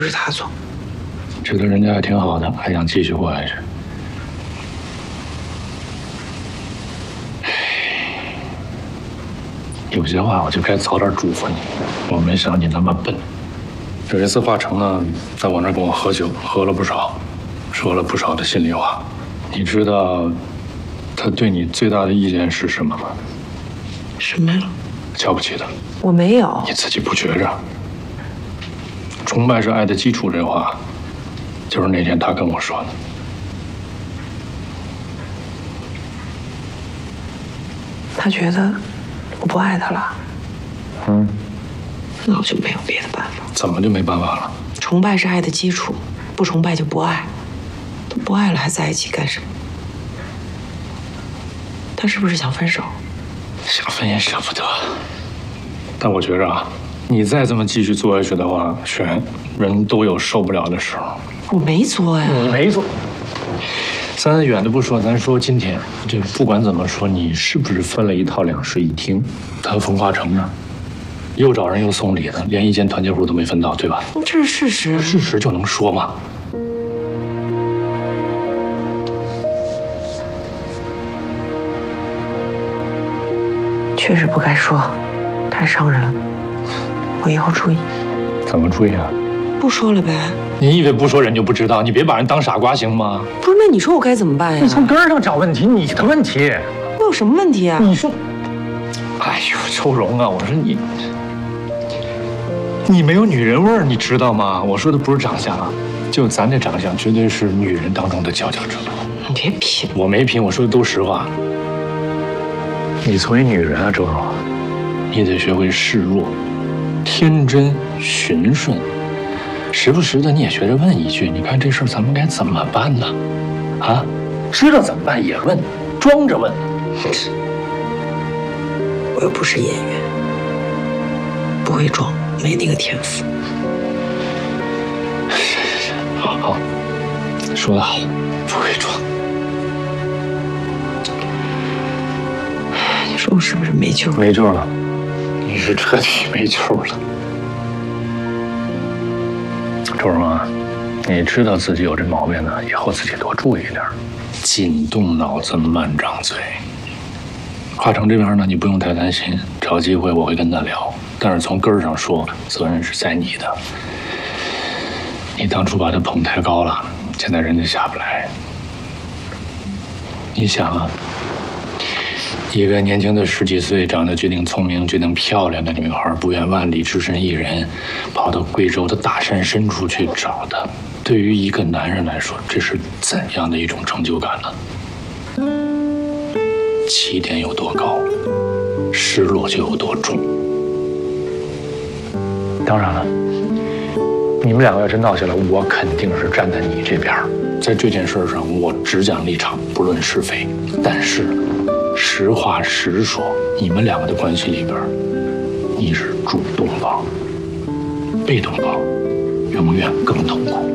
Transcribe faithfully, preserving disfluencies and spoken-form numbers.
是他做。 觉得人家还挺好的，还想继续过下去。有些话我就该早点嘱咐你，我没想你那么笨。有一次华成呢，在我那儿跟我喝酒，喝了不少，说了不少的心里话。你知道他对你最大的意见是什么吗？ 什么呀？ 瞧不起他。 我没有。 你自己不觉着？崇拜是爱的基础，这话就是那天他跟我说的。 他觉得我不爱他了。 嗯， 那我就没有别的办法。 怎么就没办法了？ 崇拜是爱的基础，不崇拜就不爱。都不爱了还在一起干什么？他是不是想分手？ 想分也舍不得。但我觉着啊，你再这么继续做下去的话，璇，人都有受不了的时候。 我没作呀。 你没做。咱远的不说，咱说今天，这不管怎么说，你是不是分了一套两室一厅？他冯华成呢？又找人又送礼的，连一间团结户都没分到，对吧？ 这是事实。 事实就能说吗？ 确实不该说，太伤人了。我以后注意。 怎么注意啊？ 不说了呗。 你以为不说人就不知道？你别把人当傻瓜行吗？ 不是，那你说我该怎么办呀？ 你从根儿上找问题，你的问题。 我有什么问题啊？ 你说，哎呦，秋荣啊，我说你，你没有女人味儿，你知道吗？我说的不是长相啊，就咱这长相，绝对是女人当中的佼佼者。 你别贫， 我没贫，我说的都实话。你作为女人啊，周荣，你得学会示弱、天真、循顺，时不时的你也学着问一句：“你看这事儿咱们该怎么办呢？”啊，知道怎么办也问，装着问。 我又不是演员，不会装，没那个天赋。 是是是，好好，说得好，不会装。 你说我是不是没救了？ 没救了，你是彻底没救了。周荣啊，你知道自己有这毛病呢，以后自己多注意点，紧动脑子，慢张嘴。华成这边呢，你不用太担心，找机会我会跟他聊。但是从根儿上说，责任是在你的。你当初把他捧太高了，现在人家下不来。你想啊，一个年轻的十几岁、长得决定聪明、决定漂亮的女孩，不远万里、只身一人，跑到贵州的大山深处去找他。对于一个男人来说，这是怎样的一种成就感呢？起点有多高，失落就有多重。当然了，你们两个要真闹起来，我肯定是站在你这边。在这件事上，我只讲立场，不论是非。但是，实话实说，你们两个的关系里边，你是主动方，被动方永远更痛苦。